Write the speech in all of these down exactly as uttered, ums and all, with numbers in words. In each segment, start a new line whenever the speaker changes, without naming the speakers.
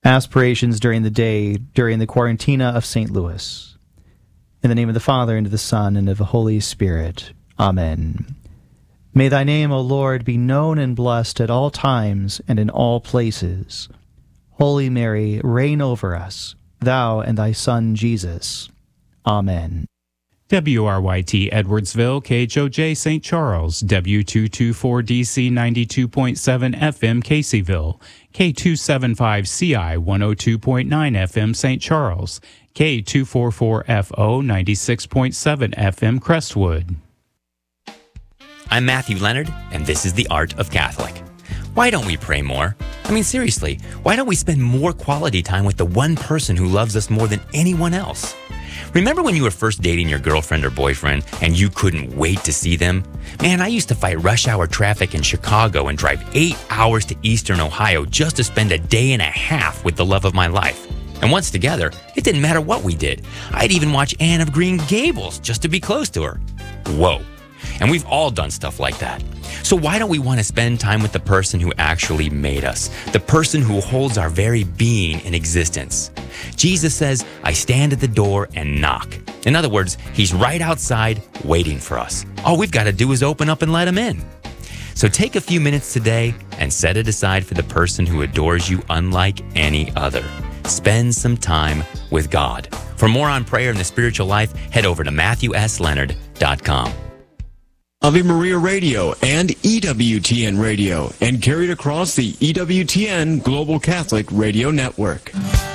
Aspirations during the day, during the Quarantina of Saint Louis. In the name of the Father, and of the Son, and of the Holy Spirit. Amen. May thy name, O Lord, be known and blessed at all times and in all places. Holy Mary, reign over us, thou and thy Son Jesus. Amen.
W R Y T Edwardsville, K H O J Saint Charles, W two twenty-four D C ninety-two point seven F M Caseyville, K two seventy-five C I one oh two point nine F M Saint Charles, K two forty-four F O ninety-six point seven F M Crestwood.
I'm Matthew Leonard, and this is The Art of Catholic. Why don't we pray more? I mean, seriously, why don't we spend more quality time with the one person who loves us more than anyone else? Remember when you were first dating your girlfriend or boyfriend and you couldn't wait to see them? Man, I used to fight rush hour traffic in Chicago and drive eight hours to Eastern Ohio just to spend a day and a half with the love of my life. And once together, it didn't matter what we did. I'd even watch Anne of Green Gables just to be close to her. Whoa. And we've all done stuff like that. So why don't we want to spend time with the person who actually made us, the person who holds our very being in existence? Jesus says, I stand at the door and knock. In other words, he's right outside waiting for us. All we've got to do is open up and let him in. So take a few minutes today and set it aside for the person who adores you unlike any other. Spend some time with God. For more on prayer and the spiritual life, head over to matthew s leonard dot com.
Ave Maria Radio and E W T N Radio, and carried across the E W T N Global Catholic Radio Network.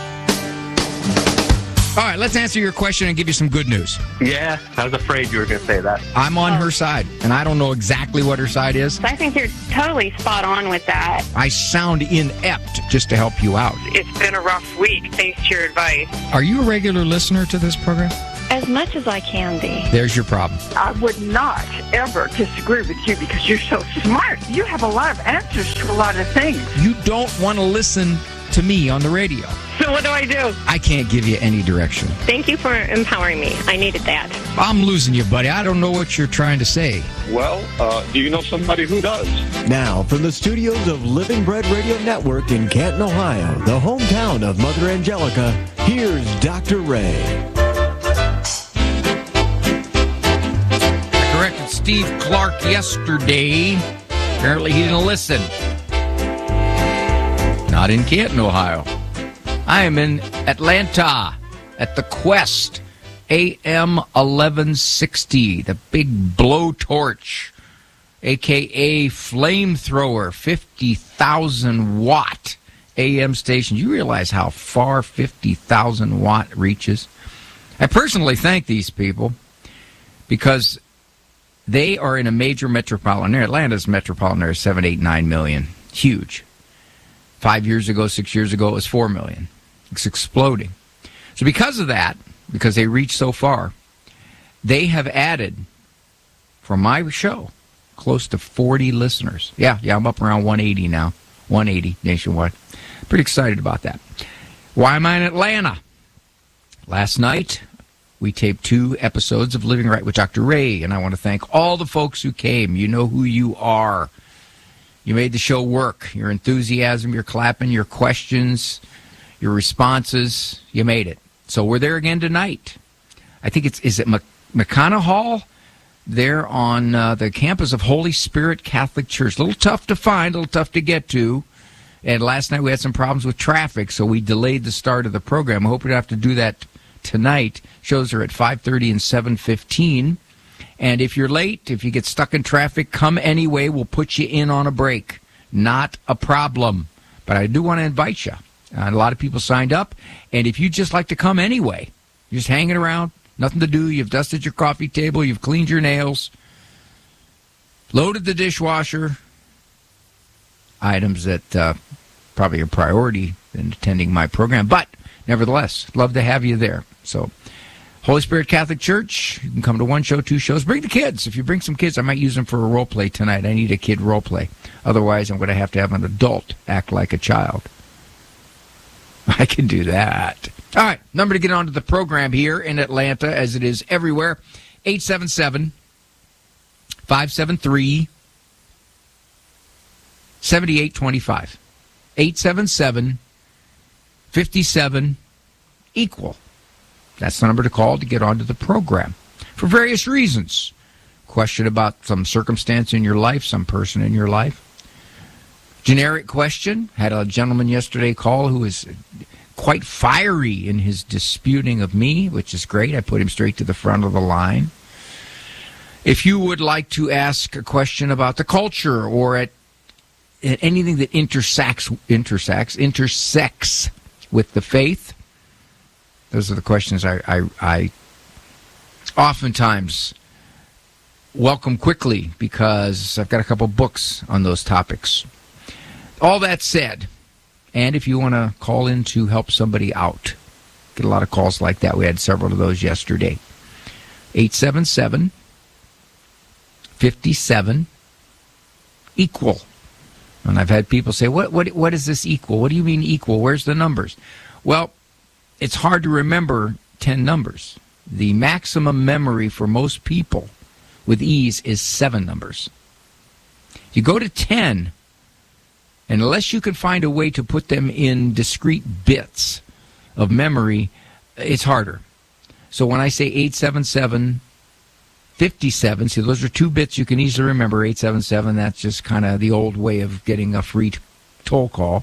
All right, let's answer your question and give you some good news.
Yeah, I was afraid you were going to say that.
I'm on her side, and I don't know exactly what her side is.
I think you're totally spot on with that.
I sound inept just to help you out.
It's been a rough week, thanks to your advice.
Are you a regular listener to this program?
As much as I can be.
There's your problem.
I would not ever disagree with you because you're so smart. You have a lot of answers to a lot of things.
You don't want to listen to me on the radio.
So what do I do?
I can't give you any direction.
Thank you for empowering me. I needed that.
I'm losing you, buddy. I don't know what you're trying to say.
Well, uh, do you know somebody who does?
Now, from the studios of Living Bread Radio Network in Canton, Ohio, the hometown of Mother Angelica, here's Doctor Ray.
Corrected Steve Clark yesterday. Apparently he didn't listen. Not in Canton, Ohio. I am in Atlanta at the Quest A M eleven sixty, the big blowtorch, a k a flamethrower, fifty thousand watt A M station. You realize how far fifty thousand watt reaches? I personally thank these people because they are in a major metropolitan area. Atlanta's metropolitan area is seven, eight, nine million. Huge. Five years ago, six years ago, it was four million. It's exploding. So because of that, because they reach so far, they have added, for my show, close to forty listeners. Yeah, yeah, I'm up around one eighty now. one eighty nationwide. Pretty excited about that. Why am I in Atlanta? Last night, we taped two episodes of Living Right with Doctor Ray, and I want to thank all the folks who came. You know who you are. You made the show work. Your enthusiasm, your clapping, your questions, your responses, you made it. So we're there again tonight. I think it's, is it McConnell Hall? There on uh, the campus of Holy Spirit Catholic Church. A little tough to find, a little tough to get to. And last night we had some problems with traffic, so we delayed the start of the program. I hope we don't have to do that tonight. Shows are at five thirty and seven fifteen. And if you're late, if you get stuck in traffic, come anyway. We'll put you in on a break. Not a problem. But I do want to invite you. Uh, a lot of people signed up. And if you just like to come anyway, you're just hanging around, nothing to do, you've dusted your coffee table, you've cleaned your nails, loaded the dishwasher, items that uh, probably are priority in attending my program. But nevertheless, love to have you there. So Holy Spirit Catholic Church, you can come to one show, two shows. Bring the kids. If you bring some kids, I might use them for a role play tonight. I need a kid role play. Otherwise, I'm going to have to have an adult act like a child. I can do that. All right, number to get onto the program here in Atlanta, as it is everywhere, eight seven seven, five seven three, seven eight two five. eight seven seven, fifty-seven, equal. That's the number to call to get onto the program for various reasons. Question about some circumstance in your life, some person in your life. Generic question. Had a gentleman yesterday call who was quite fiery in his disputing of me, which is great. I put him straight to the front of the line. If you would like to ask a question about the culture or at, at anything that intersects, intersects, intersects with the faith, those are the questions I, I, I oftentimes welcome quickly because I've got a couple books on those topics. All that said, and if you want to call in to help somebody out, get a lot of calls like that. We had several of those yesterday. eight seven seven, five seven, equal. And I've had people say, what, what, what is this equal? What do you mean equal? Where's the numbers? Well, it's hard to remember ten numbers. The maximum memory for most people with ease is seven numbers. You go to ten, and unless you can find a way to put them in discrete bits of memory, it's harder. So when I say eight seven seven, five seven, see, those are two bits you can easily remember. eight seven seven, that's just kind of the old way of getting a free t- toll call.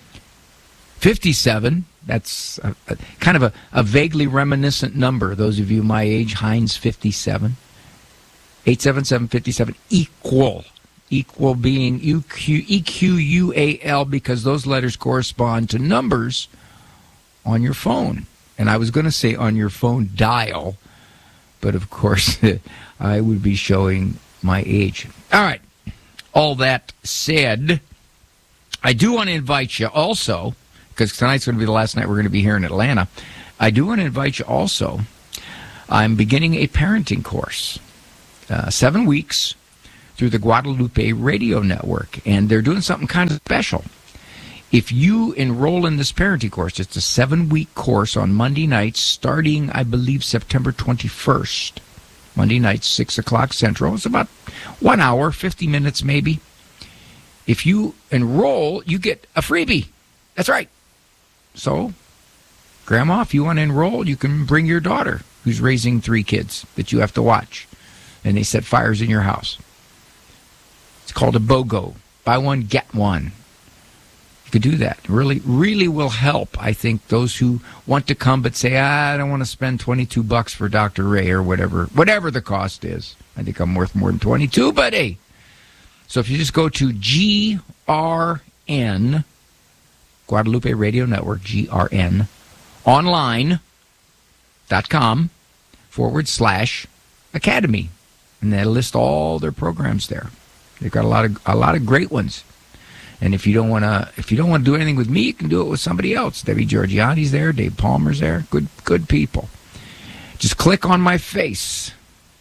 fifty-seven, that's a, a, kind of a, a vaguely reminiscent number. Those of you my age, Heinz fifty-seven. eight seven seven, five seven, equal. Equal being E Q U A L because those letters correspond to numbers on your phone. And I was going to say on your phone dial, but of course I would be showing my age. All right. All that said, I do want to invite you also, because tonight's going to be the last night we're going to be here in Atlanta. I do want to invite you also. I'm beginning a parenting course, uh, seven weeks through the Guadalupe Radio Network, and they're doing something kind of special. If you enroll in this parenting course, it's a seven-week course on Monday nights, starting, I believe, September twenty-first. Monday nights, six o'clock Central. It's about one hour, fifty minutes maybe. If you enroll, you get a freebie. That's right. So, Grandma, if you want to enroll, you can bring your daughter, who's raising three kids that you have to watch, and they set fires in your house. It's called a BOGO. Buy one, get one. You could do that. Really, really will help, I think, those who want to come but say, ah, I don't want to spend twenty-two bucks for Doctor Ray or whatever, whatever the cost is. I think I'm worth more than twenty-two, but hey. So if you just go to G R N, Guadalupe Radio Network, G R N, online dot com forward slash academy. And they list all their programs there. They've got a lot of a lot of great ones. And if you don't want to if you don't want to do anything with me, you can do it with somebody else. Debbie Georgiani's there, Dave Palmer's there. Good good people. Just click on my face.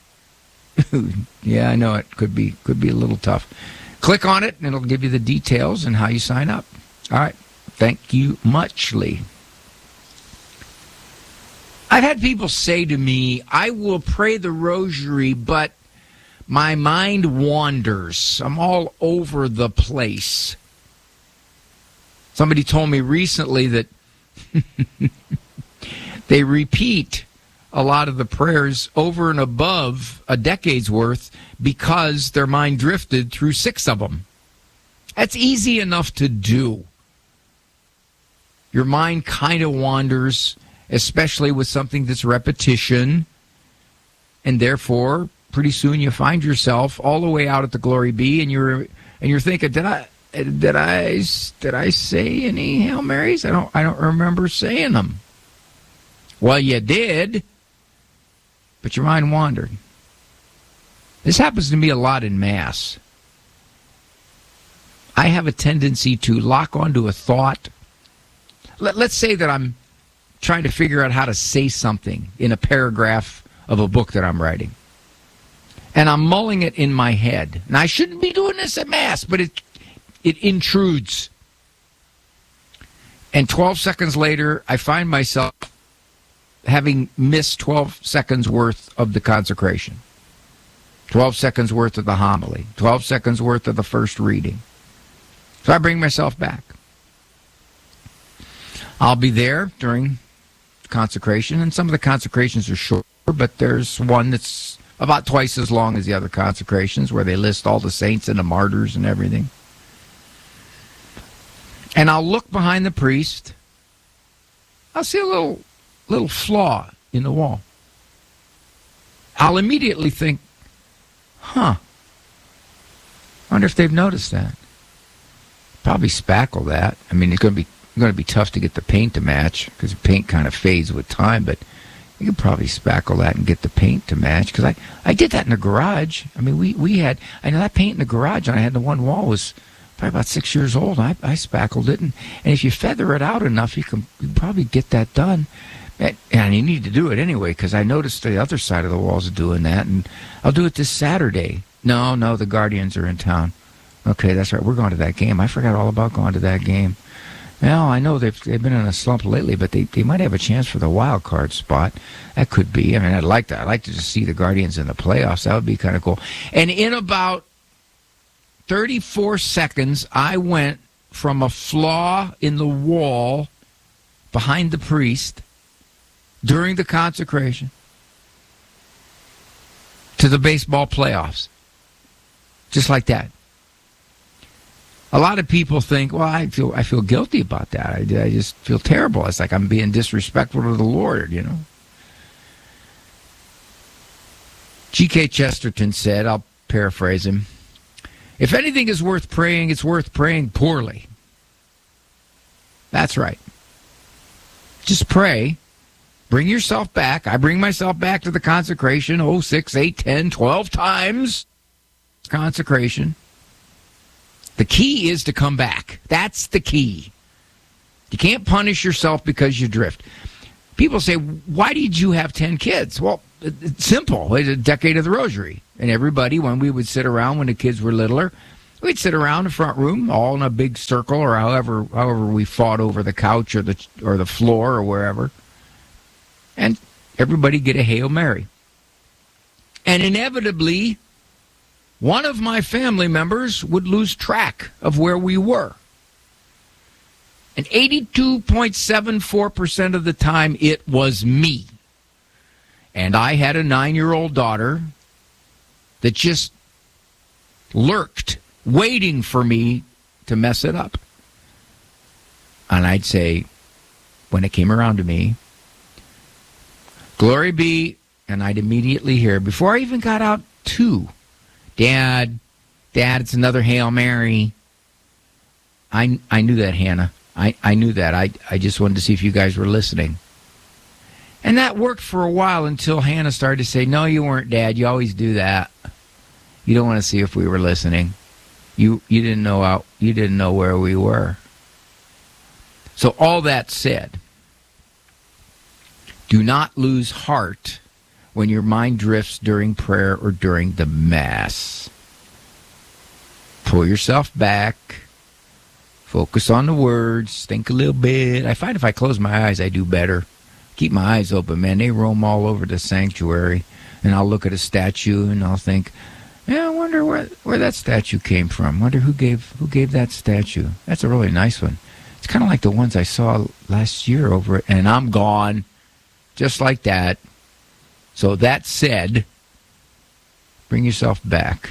Yeah, I know it could be could be a little tough. Click on it and it'll give you the details and how you sign up. All right. Thank you muchly. I've had people say to me, I will pray the rosary, but my mind wanders. I'm all over the place. Somebody told me recently that they repeat a lot of the prayers over and above a decade's worth because their mind drifted through six of them. That's easy enough to do. Your mind kind of wanders, especially with something that's repetition, and therefore pretty soon you find yourself all the way out at the Glory Be, and you're and you're thinking, did I did I did I say any Hail Marys? I don't I don't remember saying them. Well, you did, but your mind wandered. This happens to me a lot in Mass. I have a tendency to lock onto a thought. Let, let's say that I'm trying to figure out how to say something in a paragraph of a book that I'm writing. And I'm mulling it in my head. Now, I shouldn't be doing this at Mass, but it it intrudes. And twelve seconds later, I find myself having missed twelve seconds worth of the consecration. twelve seconds worth of the homily. twelve seconds worth of the first reading. So I bring myself back. I'll be there during consecration, and some of the consecrations are short, but there's one that's about twice as long as the other consecrations where they list all the saints and the martyrs and everything. And I'll look behind the priest. I'll see a little little flaw in the wall. I'll immediately think, huh, I wonder if they've noticed that. Probably spackle that. I mean, it's going to be going to be tough to get the paint to match because the paint kind of fades with time, but you could probably spackle that and get the paint to match, because I, I did that in the garage. I mean, we, we had, I know that paint in the garage and I had the one wall was probably about six years old. I, I spackled it, and, and if you feather it out enough, you can, you can probably get that done. And, and you need to do it anyway, because I noticed the other side of the walls are doing that, and I'll do it this Saturday. No, no, the Guardians are in town. Okay, that's right. We're going to that game. I forgot all about going to that game. Well, I know they've they've been in a slump lately, but they, they might have a chance for the wild card spot. That could be. I mean, I'd like that. I'd like to just see the Guardians in the playoffs. That would be kind of cool. And in about thirty-four seconds, I went from a flaw in the wall behind the priest during the consecration to the baseball playoffs. Just like that. A lot of people think, well, I feel I feel guilty about that. I, I just feel terrible. It's like I'm being disrespectful to the Lord, you know. G K Chesterton said, I'll paraphrase him, if anything is worth praying, it's worth praying poorly. That's right. Just pray. Bring yourself back. I bring myself back to the consecration, oh, six, eight, ten, twelve times. Consecration. The key is to come back. That's the key. You can't punish yourself because you drift. People say, why did you have ten kids? Well, it's simple. It's a decade of the rosary. And everybody, when we would sit around when the kids were littler, we'd sit around the front room, all in a big circle, or however however we fought over the couch or the or the floor or wherever. And everybody get a Hail Mary. And inevitably, one of my family members would lose track of where we were. And eighty-two point seven four percent of the time, it was me. And I had a nine-year-old daughter that just lurked, waiting for me to mess it up. And I'd say, when it came around to me, glory be, and I'd immediately hear, before I even got out two, Dad, Dad, it's another Hail Mary. I, I knew that, Hannah. I, I knew that. I, I just wanted to see if you guys were listening. And that worked for a while until Hannah started to say, no, you weren't, Dad. You always do that. You don't want to see if we were listening. You you didn't know out, you didn't know where we were. So all that said, do not lose heart when your mind drifts during prayer or during the Mass. Pull yourself back. Focus on the words. Think a little bit. I find if I close my eyes, I do better. Keep my eyes open, man. They roam all over the sanctuary. And I'll look at a statue and I'll think, yeah, I wonder where where that statue came from. Wonder who gave who gave that statue. That's a really nice one. It's kind of like the ones I saw last year over it. And I'm gone. Just like that. So that said, bring yourself back.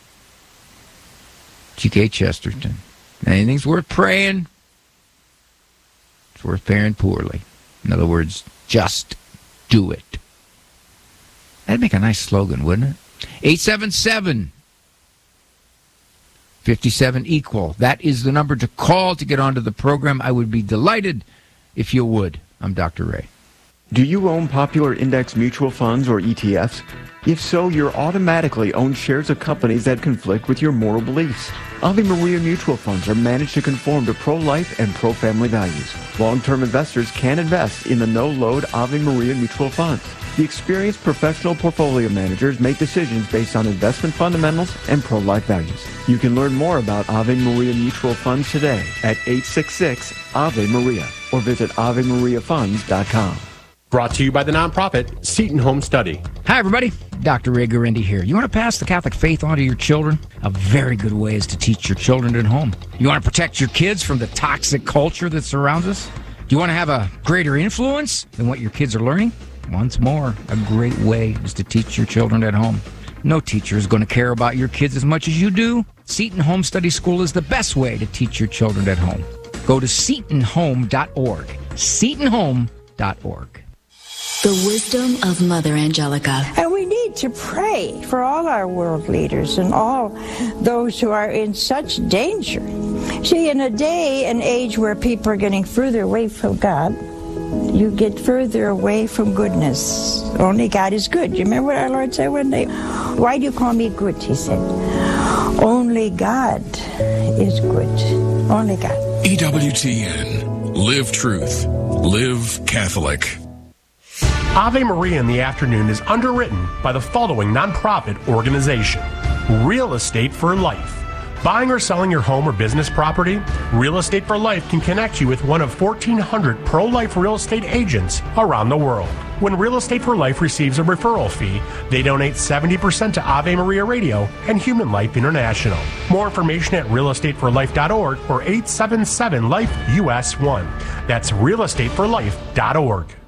G K Chesterton. Anything's worth praying, it's worth praying poorly. In other words, just do it. That'd make a nice slogan, wouldn't it? eight seven seven, five seven, equal. That is the number to call to get onto the program. I would be delighted if you would. I'm Doctor Ray.
Do you own popular index mutual funds or E T Fs? If so, you're automatically own shares of companies that conflict with your moral beliefs. Ave Maria mutual funds are managed to conform to pro-life and pro-family values. Long-term investors can invest in the no-load Ave Maria mutual funds. The experienced professional portfolio managers make decisions based on investment fundamentals and pro-life values. You can learn more about Ave Maria mutual funds today at eight six six, A V E Maria or visit ave maria funds dot com.
Brought to you by the nonprofit Seton Home Study.
Hi, everybody. Doctor Ray Guarendi here. You want to pass the Catholic faith on to your children? A very good way is to teach your children at home. You want to protect your kids from the toxic culture that surrounds us? Do you want to have a greater influence than what your kids are learning? Once more, a great way is to teach your children at home. No teacher is going to care about your kids as much as you do. Seton Home Study School is the best way to teach your children at home. Go to seton home dot org. seton home dot org.
The wisdom of Mother Angelica.
And we need to pray for all our world leaders and all those who are in such danger. See, in a day and age where people are getting further away from God, you get further away from goodness. Only God is good. You remember what our Lord said one day? Why do you call me good? He said. Only God is good. Only God.
E W T N. Live truth. Live Catholic.
Ave Maria in the Afternoon is underwritten by the following nonprofit organization: Real Estate for Life. Buying or selling your home or business property? Real Estate for Life can connect you with one of fourteen hundred pro-life real estate agents around the world. When Real Estate for Life receives a referral fee, they donate seventy percent to Ave Maria Radio and Human Life International. More information at real estate for life dot org or eight seven seven life U S one. That's real estate for life dot org.